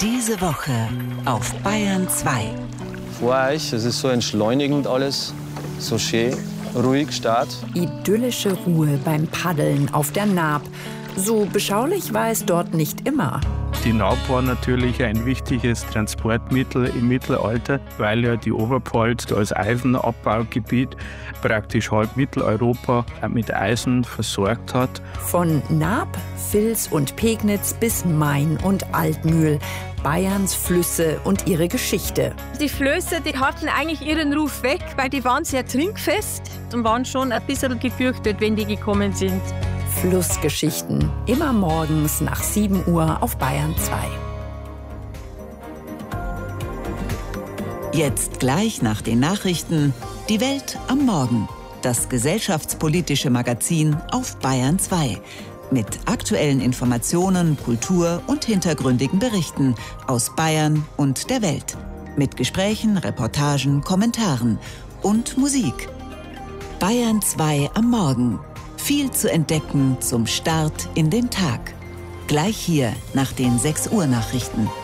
Diese Woche auf Bayern 2. Vor euch, es ist so entschleunigend alles, so schön, ruhig, Start. Idyllische Ruhe beim Paddeln auf der Naab. So beschaulich war es dort nicht immer. Die Naab war natürlich ein wichtiges Transportmittel im Mittelalter, weil ja die Oberpfalz als Eisenabbaugebiet praktisch halb Mitteleuropa mit Eisen versorgt hat. Von Naab, Vils und Pegnitz bis Main und Altmühl. Bayerns Flüsse und ihre Geschichte. Die Flöße, die hatten eigentlich ihren Ruf weg, weil die waren sehr trinkfest und waren schon ein bisschen gefürchtet, wenn die gekommen sind. Flussgeschichten, immer morgens nach 7 Uhr auf Bayern 2. Jetzt gleich nach den Nachrichten Die Welt am Morgen. Das gesellschaftspolitische Magazin auf Bayern 2. Mit aktuellen Informationen, Kultur und hintergründigen Berichten aus Bayern und der Welt. Mit Gesprächen, Reportagen, Kommentaren und Musik. Bayern 2 am Morgen. Viel zu entdecken zum Start in den Tag. Gleich hier nach den 6 Uhr Nachrichten.